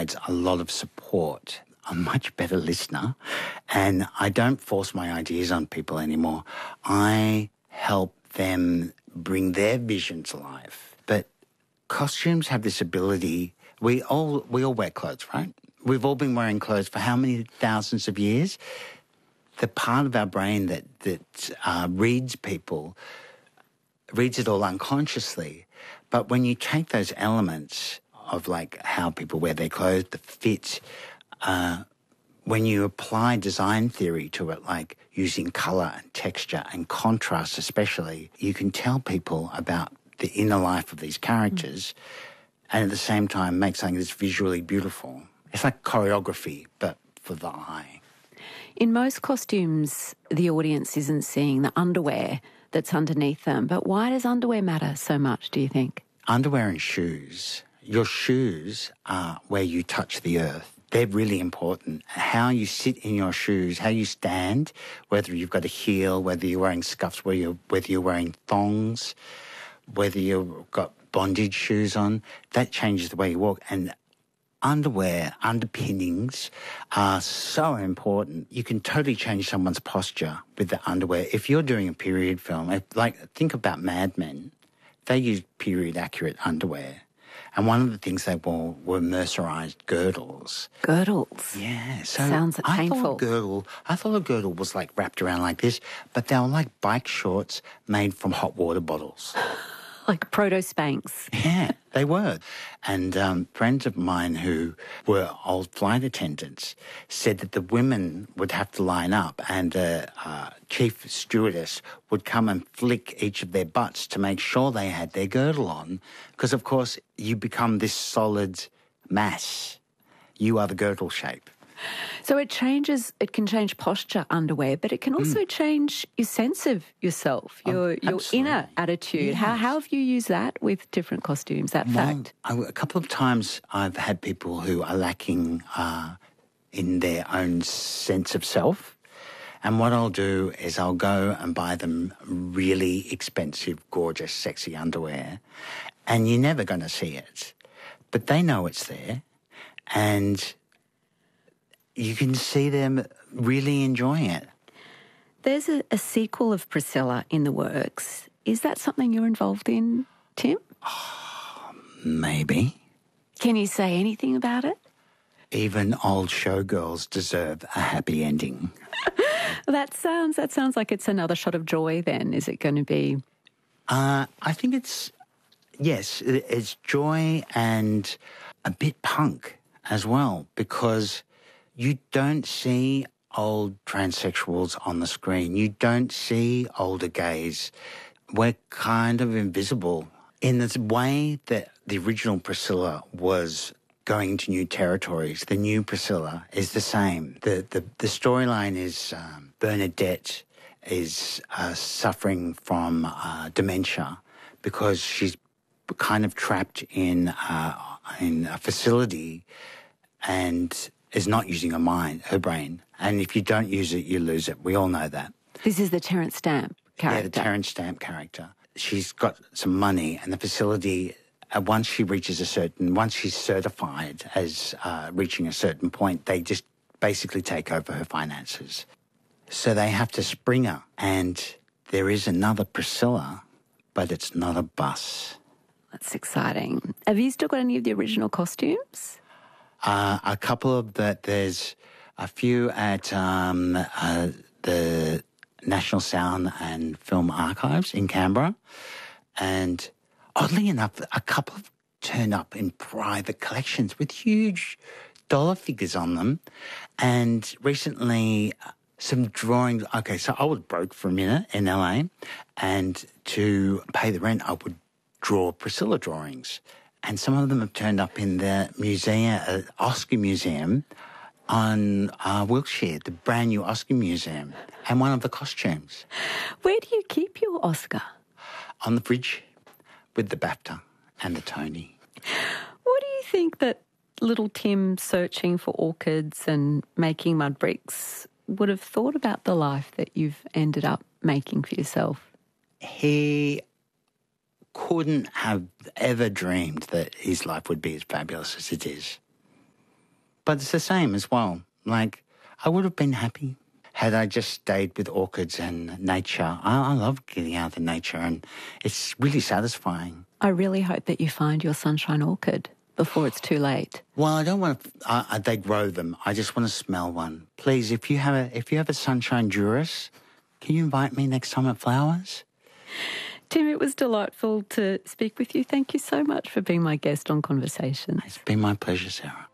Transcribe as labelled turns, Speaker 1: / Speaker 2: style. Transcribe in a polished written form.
Speaker 1: provides a lot of support. I'm a much better listener, and I don't force my ideas on people anymore. I help them bring their vision to life. But costumes have this ability. We all wear clothes, right? We've all been wearing clothes for how many thousands of years? The part of our brain that reads people, reads it all unconsciously. But when you take those elements of like how people wear their clothes, the fit, when you apply design theory to it, like using colour and texture and contrast especially, you can tell people about the inner life of these characters and at the same time make something that's visually beautiful. It's like choreography, but for the eye.
Speaker 2: In most costumes, the audience isn't seeing the underwear that's underneath them. But why does underwear matter so much, do you think?
Speaker 1: Underwear and shoes. Your shoes are where you touch the earth. They're really important. How you sit in your shoes, how you stand, whether you've got a heel, whether you're wearing scuffs, whether you're wearing thongs, whether you've got bondage shoes on, that changes the way you walk. And underwear, underpinnings are so important. You can totally change someone's posture with the underwear. If you're doing a period film, think about Mad Men, they used period-accurate underwear. And one of the things they wore were mercerized girdles.
Speaker 2: Girdles?
Speaker 1: Yeah. So
Speaker 2: sounds painful.
Speaker 1: I thought a girdle was like wrapped around like this, but they were like bike shorts made from hot water bottles.
Speaker 2: Like proto-Spanx.
Speaker 1: Yeah, they were. And friends of mine who were old flight attendants said that the women would have to line up and chief stewardess would come and flick each of their butts to make sure they had their girdle on. Because, of course, you become this solid mass. You are the girdle shape.
Speaker 2: So it can change posture, underwear, but it can also change your sense of yourself, your inner attitude. Yes. How have you used that with different costumes, fact?
Speaker 1: A couple of times I've had people who are lacking in their own sense of self. And what I'll do is I'll go and buy them really expensive, gorgeous, sexy underwear. And you're never going to see it. But they know it's there. And you can see them really enjoying it.
Speaker 2: There's a sequel of Priscilla in the works. Is that something you're involved in, Tim?
Speaker 1: Maybe.
Speaker 2: Can you say anything about it?
Speaker 1: Even old showgirls deserve a happy ending.
Speaker 2: That sounds like it's another shot of joy then. Is it going to be?
Speaker 1: I think it's joy and a bit punk as well, because you don't see old transsexuals on the screen. You don't see older gays. We're kind of invisible in this way that the original Priscilla was going into new territories. The new Priscilla is the same. The storyline is Bernadette is suffering from dementia because she's kind of trapped in a facility and is not using her brain. And if you don't use it, you lose it. We all know that.
Speaker 2: This is the Terence Stamp character.
Speaker 1: Yeah, the Terence Stamp character. She's got some money, and the facility, once she's certified as reaching a certain point, they just basically take over her finances. So they have to spring her. And there is another Priscilla, but it's not a bus.
Speaker 2: That's exciting. Have you still got any of the original costumes?
Speaker 1: A couple of that. There's a few at the National Sound and Film Archives in Canberra. And oddly enough, a couple have turned up in private collections with huge dollar figures on them. And recently, some drawings. Okay, so I was broke for a minute in LA, and to pay the rent, I would draw Priscilla drawings. And some of them have turned up in the museum, Oscar Museum on Wilshire, the brand new Oscar Museum, and one of the costumes.
Speaker 2: Where do you keep your Oscar?
Speaker 1: On the fridge with the BAFTA and the Tony.
Speaker 2: What do you think that little Tim searching for orchids and making mud bricks would have thought about the life that you've ended up making for yourself?
Speaker 1: He couldn't have ever dreamed that his life would be as fabulous as it is. But it's the same as well. Like, I would have been happy had I just stayed with orchids and nature. I love getting out in nature, and it's really satisfying.
Speaker 2: I really hope that you find your sunshine orchid before it's too late.
Speaker 1: Well, I don't want to. They grow them. I just want to smell one. Please, if you have a sunshine Juris, can you invite me next time at Flowers?
Speaker 2: Tim, it was delightful to speak with you. Thank you so much for being my guest on Conversation.
Speaker 1: It's been my pleasure, Sarah.